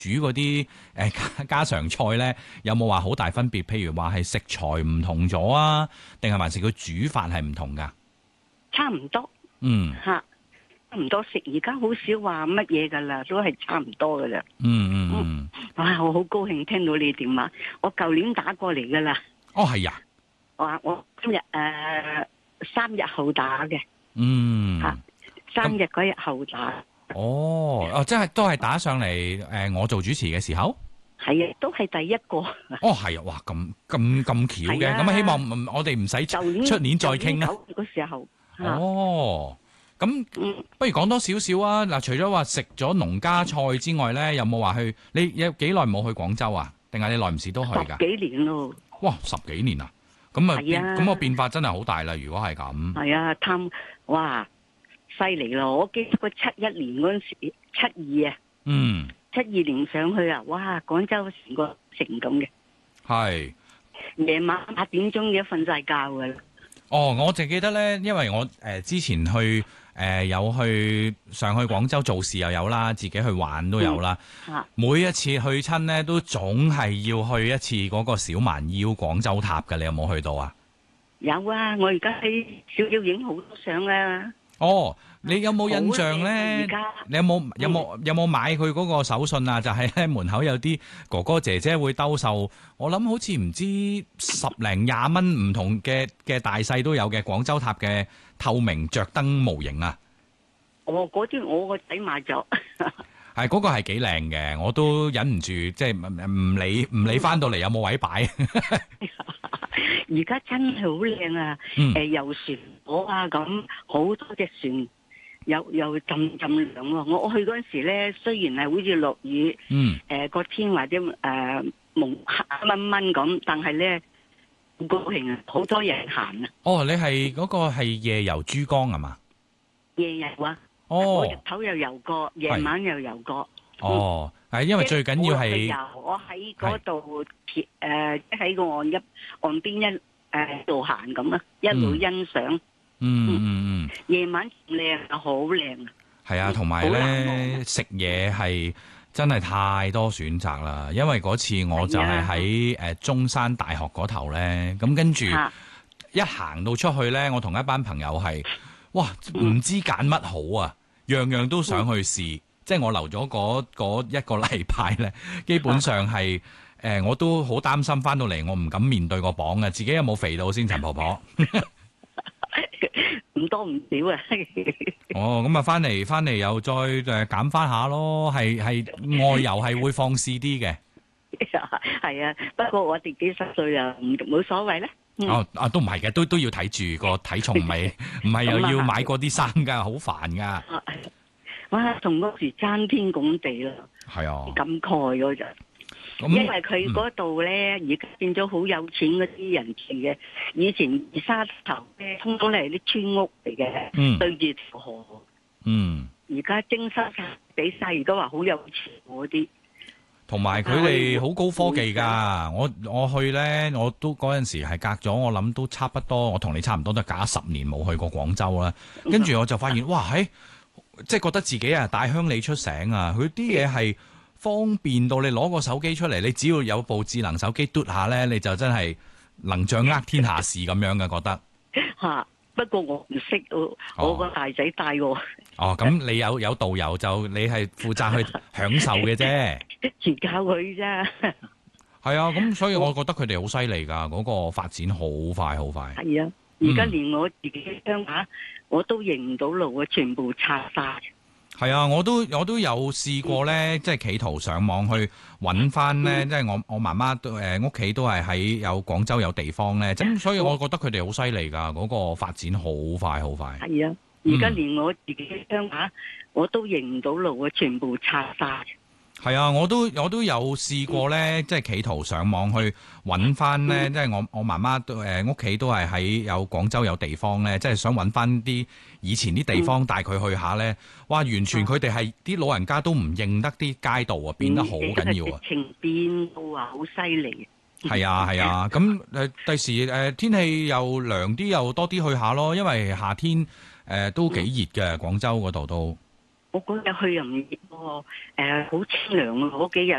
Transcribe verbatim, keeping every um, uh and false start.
煮嗰啲誒家常菜咧，有冇話好大分別？譬如話係食材唔同咗啊，定係還是佢煮法係唔同㗎？ 差唔多。 嗯。 嚇，差唔多食。而家好少話乜嘢㗎啦，都係差唔多㗎啦。 嗯嗯嗯。 哇！我好高興聽到你電話，我舊年打過嚟㗎啦。 哦，係啊。 我話我今日誒三日後打嘅。 嗯。 嚇，生日嗰日後打。 哦，哦，即係都係打上嚟誒、呃，我做主持嘅時候， 係啊，都係第一個。 哦，係啊，哇，咁咁咁巧嘅，咁、啊、希望我哋唔使出年再傾啦。 九月嗰時候。 哦，咁不如講多少少啊？嗱，除咗話食咗農家菜之外咧，有冇話去？你有幾耐冇去廣州啊？定係你耐唔時都去㗎？ 十幾年咯。哇， 十幾年啊！咁啊，咁個變化真係好大啦。如果係咁， 係啊，貪哇！犀利咯！我記得個七一年嗰陣時，七二啊， 嗯， 七二年上去啊，哇！廣州成個城咁嘅， 係夜晚八點鐘已經瞓晒覺噶啦。 哦，我淨記得咧，因為我誒、呃、之前去誒、呃、有去上去廣州做事又有啦，自己去玩都有啦。嗯啊、每一次去親咧，都總係要去一次嗰個小蠻腰廣州塔嘅。你有冇去到啊？ 有啊，我而家喺小妖影好多相啊。 哦，你有冇印象咧？你有冇有冇有冇買佢嗰個手信啊？就係喺門口有啲哥哥姐姐會兜售，我諗好似唔知十零廿蚊唔同嘅嘅大細都有嘅廣州塔嘅透明着燈模型啊！ 哦，嗰啲我個仔買咗。 係嗰個係幾靚嘅，我都忍唔住，即係唔理唔理翻到嚟有冇位擺。 而家真係好靚啊！誒、 嗯呃，遊船河啊，咁好多隻船，又又浸浸涼喎。我去嗰陣時咧，雖然係好似落雨， 嗯， 誒個、呃、天或者誒蒙黑蚊蚊咁，但係咧好高興啊，好多人行啊。 哦，你係嗰、嗰個係夜遊珠江係嘛？ 夜遊啊！ 哦， 我日頭又遊過，夜晚又遊過。 哦，係、嗯、因為最緊要係我喺嗰度誒，喺個岸一岸邊一誒度行咁啊，一路欣賞。 嗯嗯嗯， 夜晚靚啊，好靚啊！ 係啊，同埋咧食嘢係真係太多選擇啦。因為嗰次我就係喺誒中山大學嗰頭咧，咁跟住一行到出去咧，我同一班朋友係哇唔知揀乜好啊，樣樣都想去試。嗯、即係我留咗嗰嗰一個禮拜咧，基本上係誒、呃、我都好擔心翻到嚟，我唔敢面對個磅啊！自己有冇肥到先，陳婆婆？ 唔多唔少啊！ 哦，咁啊，翻嚟翻嚟又再誒減翻下咯，係係外遊係會放肆啲嘅。 係啊，不過我哋幾十歲啊，唔冇所謂咧。嗯、 哦啊，都唔係嘅，都都要睇住個體重，唔係唔係又要買過啲衫噶，好煩噶。 哇，同嗰時爭天拱地啦。係啊，感慨嗰陣。因為佢嗰度咧，而家變咗好有錢嗰啲人住嘅。以前二沙頭咧，通通係啲村屋嚟嘅，嗯、對住條河。嗯。而家徵收晒俾晒，而家話好有錢嗰啲。同埋佢哋好高科技㗎。我我去咧，我都嗰陣時係隔咗，我諗都差不多，我同你差唔多都隔十年冇去過廣州啦。跟住我就發現，哇！喺即係覺得自己啊大鄉里出城啊，佢啲嘢係方便到你攞個手機出嚟，你只要有部智能手機嘟下咧，你就真係能掌握天下事咁樣嘅覺得。嚇！不過我唔識喎，我個大仔帶我。哦，咁你有有導遊就你係負責去享受嘅啫，全靠佢啫。係啊，咁所以我覺得佢哋好犀利㗎，嗰個發展好快好快。係啊，而家連我自己鄉下我都認唔到路啊，全部拆晒。係啊，我都我都有試過咧，即係企圖上網去揾翻咧，即係我我媽媽都誒屋企都係喺有廣州有地方咧，咁所以我覺得佢哋好犀利㗎，嗰個發展好快好快。係啊，而家連我自己鄉下我都認唔到路啊，全部拆晒。係啊，我都我都有試過咧，即係企圖上網去揾翻咧，即係我我媽媽都誒屋企都係喺有廣州有地方咧，即係想揾翻啲以前啲地方帶佢去下咧。哇！完全佢哋係啲老人家都唔認得啲街道啊，變得好緊要啊！直情變到啊，好犀利！係啊係啊，咁誒第時誒天氣又涼啲，又多啲去下咯，因為夏天誒都幾熱嘅，廣州嗰度都。 我嗰日去又唔熱喎，誒好清涼啊！嗰幾日